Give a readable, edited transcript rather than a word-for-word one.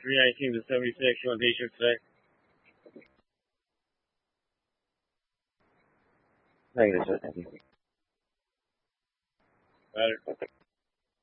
319 to 76. You want day shift today? Negative, sir. Thank you. Better.